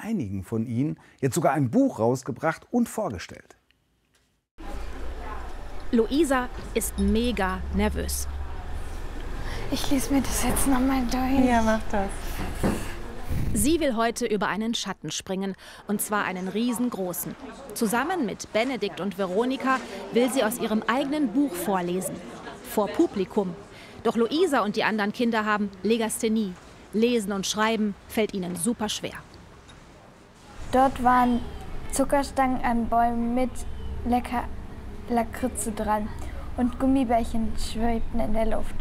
einigen von ihnen jetzt sogar ein Buch rausgebracht und vorgestellt. Luisa ist mega nervös. Ich lese mir das jetzt nochmal durch. Ja, mach das. Sie will heute über einen Schatten springen, und zwar einen riesengroßen. Zusammen mit Benedikt und Veronika will sie aus ihrem eigenen Buch vorlesen. Vor Publikum. Doch Luisa und die anderen Kinder haben Legasthenie. Lesen und Schreiben fällt ihnen super schwer. Dort waren Zuckerstangen an Bäumen mit lecker Lakritze dran und Gummibärchen schwebten in der Luft.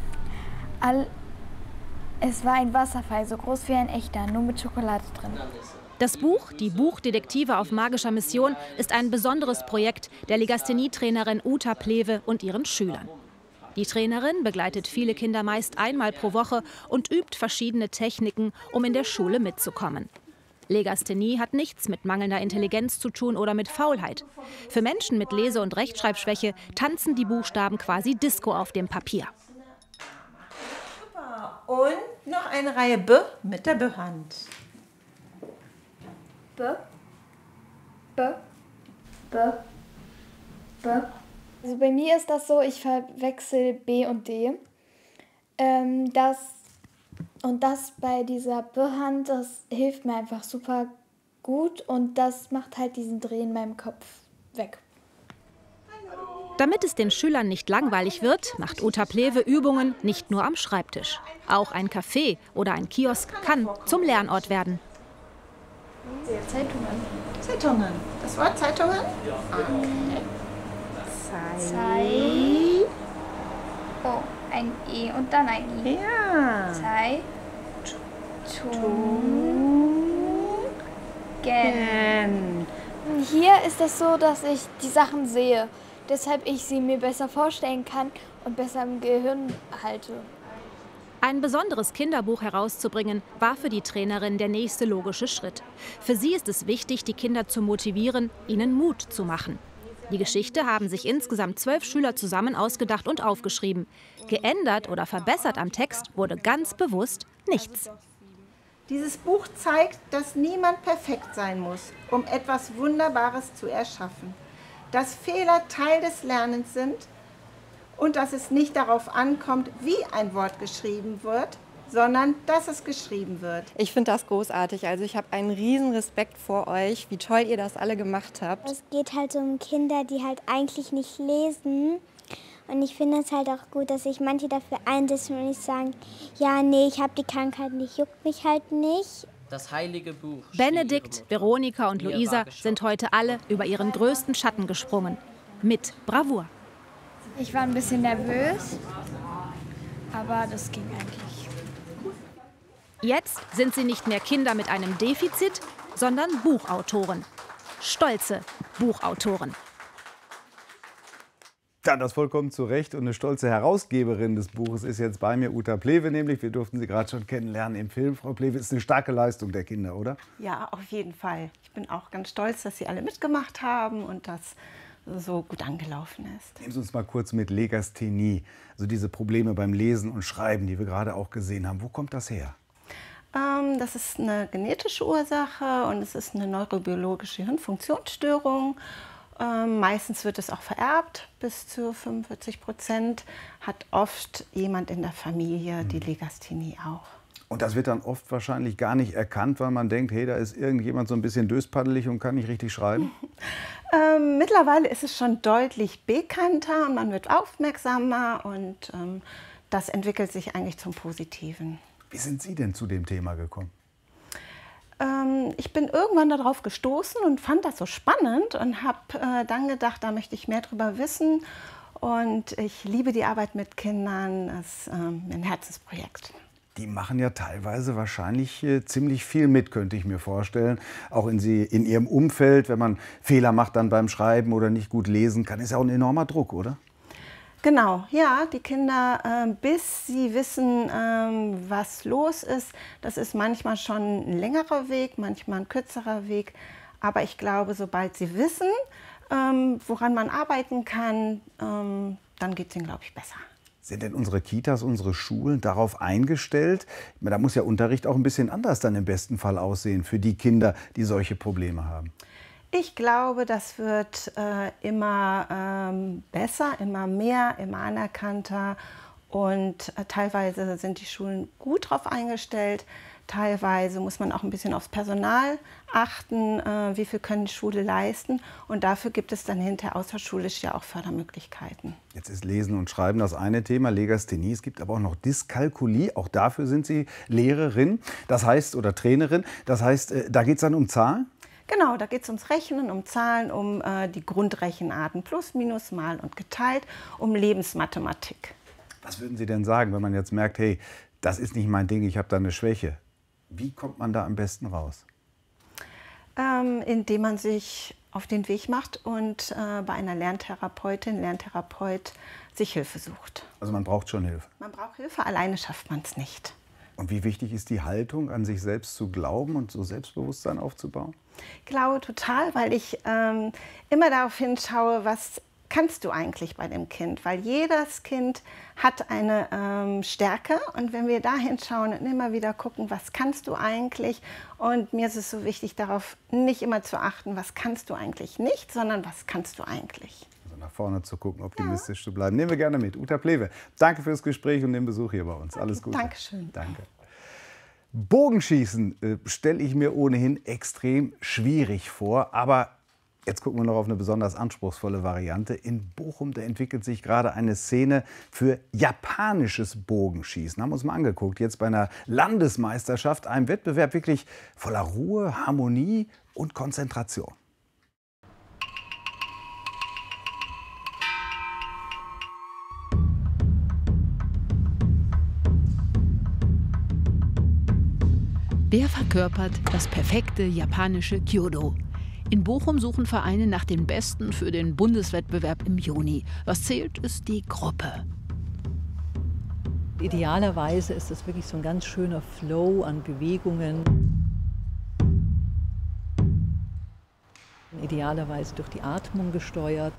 Es war ein Wasserfall, so groß wie ein echter, nur mit Schokolade drin. Das Buch, die Buchdetektive auf magischer Mission, ist ein besonderes Projekt der Legasthenie-Trainerin Uta Plewe und ihren Schülern. Die Trainerin begleitet viele Kinder meist einmal pro Woche und übt verschiedene Techniken, um in der Schule mitzukommen. Legasthenie hat nichts mit mangelnder Intelligenz zu tun oder mit Faulheit. Für Menschen mit Lese- und Rechtschreibschwäche tanzen die Buchstaben quasi Disco auf dem Papier. Und noch eine Reihe B mit der B-Hand. B, B, B, B. Also bei mir ist das so, ich verwechsel B und D. Das bei dieser B-Hand, das hilft mir einfach super gut und das macht halt diesen Dreh in meinem Kopf weg. Damit es den Schülern nicht langweilig wird, macht Uta Plewe Übungen nicht nur am Schreibtisch. Auch ein Café oder ein Kiosk kann zum Lernort werden. Zeitungen. Zeitungen. Das Wort Zeitungen? Okay. Oh, ein E und dann ein I. Ja. Zeitungen. Hier ist es so, dass ich die Sachen sehe, deshalb ich sie mir besser vorstellen kann und besser im Gehirn halte. Ein besonderes Kinderbuch herauszubringen, war für die Trainerin der nächste logische Schritt. Für sie ist es wichtig, die Kinder zu motivieren, ihnen Mut zu machen. Die Geschichte haben sich insgesamt 12 Schüler zusammen ausgedacht und aufgeschrieben. Geändert oder verbessert am Text wurde ganz bewusst nichts. Dieses Buch zeigt, dass niemand perfekt sein muss, um etwas Wunderbares zu erschaffen. Dass Fehler Teil des Lernens sind und dass es nicht darauf ankommt, wie ein Wort geschrieben wird, sondern dass es geschrieben wird. Ich finde das großartig. Also ich habe einen riesen Respekt vor euch, wie toll ihr das alle gemacht habt. Es geht halt um Kinder, die halt eigentlich nicht lesen. Und ich finde es halt auch gut, dass sich manche dafür einsetzen und nicht sagen, ja, nee, ich habe die Krankheit nicht, juckt mich halt nicht. Das heilige Buch. Benedikt, Veronika und Luisa sind heute alle über ihren größten Schatten gesprungen. Mit Bravour. Ich war ein bisschen nervös, aber das ging eigentlich. Jetzt sind sie nicht mehr Kinder mit einem Defizit, sondern Buchautoren. Stolze Buchautoren. Ja, das vollkommen zu Recht. Und eine stolze Herausgeberin des Buches ist jetzt bei mir, Uta Plewe nämlich. Wir durften sie gerade schon kennenlernen im Film. Frau Plewe, ist eine starke Leistung der Kinder, oder? Ja, auf jeden Fall. Ich bin auch ganz stolz, dass Sie alle mitgemacht haben und das so gut angelaufen ist. Nehmen Sie uns mal kurz mit Legasthenie. Also diese Probleme beim Lesen und Schreiben, die wir gerade auch gesehen haben. Wo kommt das her? Das ist eine genetische Ursache und es ist eine neurobiologische Hirnfunktionsstörung. Meistens wird es auch vererbt, bis zu 45% hat oft jemand in der Familie die Legasthenie auch. Und das wird dann oft wahrscheinlich gar nicht erkannt, weil man denkt, hey, da ist irgendjemand so ein bisschen döspaddelig und kann nicht richtig schreiben? Mittlerweile ist es schon deutlich bekannter und man wird aufmerksamer und das entwickelt sich eigentlich zum Positiven. Wie sind Sie denn zu dem Thema gekommen? Ich bin irgendwann darauf gestoßen und fand das so spannend und habe dann gedacht, da möchte ich mehr drüber wissen. Und ich liebe die Arbeit mit Kindern, das ist ein Herzensprojekt. Die machen ja teilweise wahrscheinlich ziemlich viel mit, könnte ich mir vorstellen. Auch in ihrem Umfeld, wenn man Fehler macht dann beim Schreiben oder nicht gut lesen kann, ist ja auch ein enormer Druck, oder? Genau, ja, die Kinder, bis sie wissen, was los ist, das ist manchmal schon ein längerer Weg, manchmal ein kürzerer Weg. Aber ich glaube, sobald sie wissen, woran man arbeiten kann, dann geht es ihnen, glaube ich, besser. Sind denn unsere Kitas, unsere Schulen darauf eingestellt? Da muss ja Unterricht auch ein bisschen anders dann im besten Fall aussehen für die Kinder, die solche Probleme haben. Ich glaube, das wird immer besser, immer mehr, immer anerkannter. Und teilweise sind die Schulen gut darauf eingestellt. Teilweise muss man auch ein bisschen aufs Personal achten, wie viel können die Schule leisten. Und dafür gibt es dann hinterher außerschulisch ja auch Fördermöglichkeiten. Jetzt ist Lesen und Schreiben das eine Thema, Legasthenie. Es gibt aber auch noch Dyskalkulie. Auch dafür sind Sie Lehrerin, das heißt, oder Trainerin. Das heißt, da geht es dann um Zahlen? Genau, da geht es ums Rechnen, um Zahlen, um die Grundrechenarten, plus, minus, mal und geteilt, um Lebensmathematik. Was würden Sie denn sagen, wenn man jetzt merkt, hey, das ist nicht mein Ding, ich habe da eine Schwäche? Wie kommt man da am besten raus? Indem man sich auf den Weg macht und bei einer Lerntherapeut sich Hilfe sucht. Also man braucht schon Hilfe? Man braucht Hilfe, alleine schafft man es nicht. Und wie wichtig ist die Haltung, an sich selbst zu glauben und so Selbstbewusstsein aufzubauen? Ich glaube total, weil ich immer darauf hinschaue, was kannst du eigentlich bei dem Kind? Weil jedes Kind hat eine Stärke und wenn wir da hinschauen und immer wieder gucken, was kannst du eigentlich? Und mir ist es so wichtig, darauf nicht immer zu achten, was kannst du eigentlich nicht, sondern was kannst du eigentlich? Also nach vorne zu gucken, optimistisch zu bleiben. Nehmen wir gerne mit. Uta Plewe, danke fürs Gespräch und den Besuch hier bei uns. Alles Gute. Dankeschön. Danke. Bogenschießen stelle ich mir ohnehin extrem schwierig vor, aber jetzt gucken wir noch auf eine besonders anspruchsvolle Variante. In Bochum, da entwickelt sich gerade eine Szene für japanisches Bogenschießen. Haben wir uns mal angeguckt. Jetzt bei einer Landesmeisterschaft, einem Wettbewerb wirklich voller Ruhe, Harmonie und Konzentration. Wer verkörpert das perfekte japanische Kyudo? In Bochum suchen Vereine nach den Besten für den Bundeswettbewerb im Juni. Was zählt, ist die Gruppe. Idealerweise ist es wirklich so ein ganz schöner Flow an Bewegungen. Idealerweise durch die Atmung gesteuert.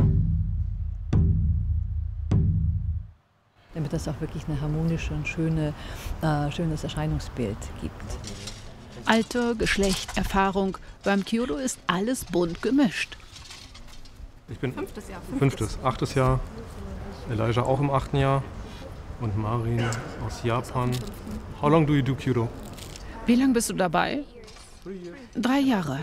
Damit das auch wirklich eine harmonische und schönes Erscheinungsbild gibt. Alter, Geschlecht, Erfahrung. Beim Kyudo ist alles bunt gemischt. Ich bin fünftes, 8. Jahr. Elijah auch im 8. Jahr. Und Marin aus Japan. How long do you do Kyudo? Wie lange bist du dabei? 3 Jahre.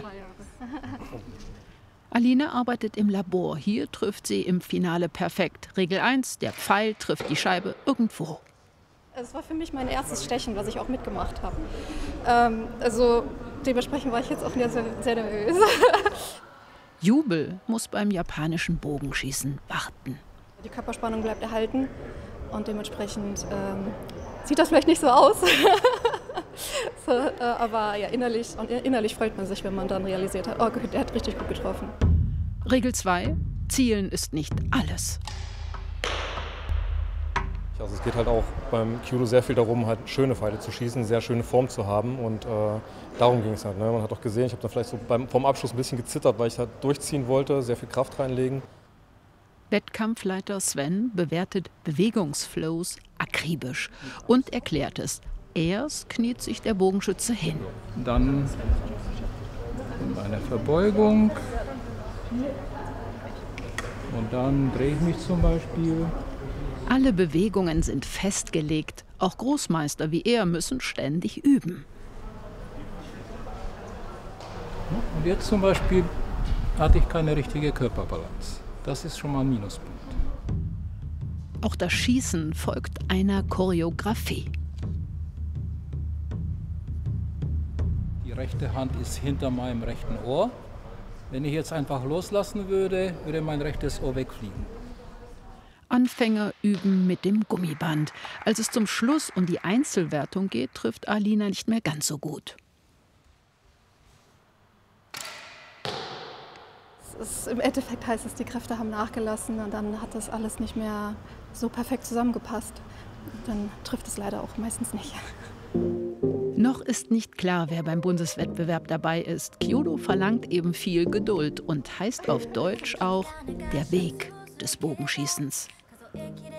Alina arbeitet im Labor. Hier trifft sie im Finale perfekt. Regel 1, der Pfeil trifft die Scheibe irgendwo. Es war für mich mein erstes Stechen, was ich auch mitgemacht habe. Also dementsprechend war ich jetzt auch sehr, sehr nervös. Jubel muss beim japanischen Bogenschießen warten. Die Körperspannung bleibt erhalten und dementsprechend sieht das vielleicht nicht so aus. So, aber ja, innerlich freut man sich, wenn man dann realisiert hat, oh Gott, der hat richtig gut getroffen. Regel 2, Zielen ist nicht alles. Also es geht halt auch beim Kyudo sehr viel darum, halt schöne Pfeile zu schießen, sehr schöne Form zu haben und darum ging es halt. Ne? Man hat auch gesehen, ich habe dann vielleicht so vom Abschluss ein bisschen gezittert, weil ich halt durchziehen wollte, sehr viel Kraft reinlegen. Wettkampfleiter Sven bewertet Bewegungsflows akribisch und erklärt es. Erst kniet sich der Bogenschütze hin. Dann eine Verbeugung und dann drehe ich mich zum Beispiel. Alle Bewegungen sind festgelegt. Auch Großmeister wie er müssen ständig üben. Und jetzt zum Beispiel hatte ich keine richtige Körperbalance. Das ist schon mal ein Minuspunkt. Auch das Schießen folgt einer Choreografie. Die rechte Hand ist hinter meinem rechten Ohr. Wenn ich jetzt einfach loslassen würde, würde mein rechtes Ohr wegfliegen. Anfänger üben mit dem Gummiband. Als es zum Schluss um die Einzelwertung geht, trifft Alina nicht mehr ganz so gut. Im Endeffekt heißt es, die Kräfte haben nachgelassen und dann hat das alles nicht mehr so perfekt zusammengepasst. Dann trifft es leider auch meistens nicht. Noch ist nicht klar, wer beim Bundeswettbewerb dabei ist. Kyudo verlangt eben viel Geduld und heißt auf Deutsch auch der Weg des Bogenschießens.